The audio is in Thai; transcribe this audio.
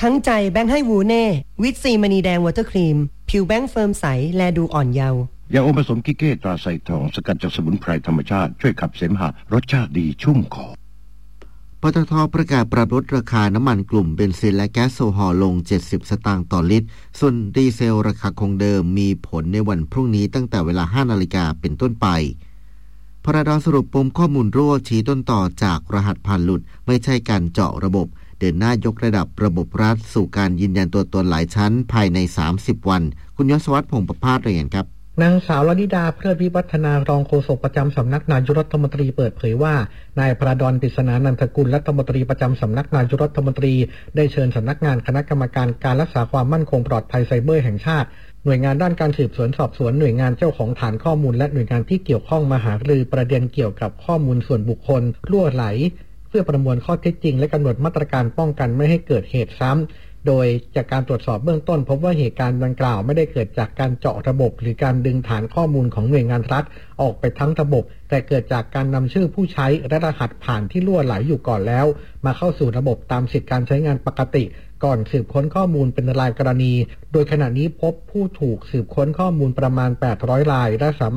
ทั้งใจแบงค์ให้วูเน่วิตซีมณีแดงวอเตอร์ครีมผิวแบงค์เฟิร์มใสแลดูอ่อนเยาว์ยาอมผสมกิเก้ตราไซทองสกัดจากสมุนไพรธรรมชาติช่วยขับเสมหะรสชาติดีชุ่มคอปตท.ประกาศปรับลดราคาน้ำมันกลุ่มเบนซินและแก๊สโซฮอลลง70สตางค์ต่อลิตรส่วนดีเซลราคาคงเดิมมีผลในวันพรุ่งนี้ตั้งแต่เวลา 5 นาฬิกาเป็นต้นไปพรด.สรุปปมข้อมูลรั่วชี้ต้นต่อจากรหัสผ่านหลุดไม่ใช่การเจาะระบบเดินหน้ายกระดับระบบรัฐสู่การยืนยันตัวตนหลายชั้นภายใน30วันคุณยศวัฒน์พงษ์ประภาสรายงานครับนางสาวลนิดาเพื่อวิวัฒนารองโฆษกประจำสำนักนายกรัฐมนตรีเปิดเผยว่านายพระดอน ปริศนานันทกุลรัฐมนตรีประจำสำนักนายกรัฐมนตรีได้เชิญสำนักงานคณะกรรมการการรักษาความมั่นคงปลอดภัยไซเบอร์แห่งชาติหน่วยงานด้านการสืบสวนสอบสวนหน่วยงานเจ้าของฐานข้อมูลและหน่วยงานที่เกี่ยวข้องมาหารือประเด็นเกี่ยวกับข้อมูลส่วนบุคคลรั่วไหลเพื่อประมวลข้อเท็จจริงและกำหนดมาตรการป้องกันไม่ให้เกิดเหตุซ้ำโดยจากการตรวจสอบเบื้องต้นพบว่าเหตุการณ์ดังกล่าวไม่ได้เกิดจากการเจาะระบบหรือการดึงฐานข้อมูลของหน่วยงานรัฐออกไปทั้งระบบแต่เกิดจากการนำชื่อผู้ใช้และรหัสผ่านที่รั่วไหลอยู่ก่อนแล้วมาเข้าสู่ระบบตามสิทธิการใช้งานปกติก่อนสืบค้นข้อมูลเป็นรายกรณีโดยขณะนี้พบผู้ถูกสืบค้นข้อมูลประมาณ800รายและสามารถ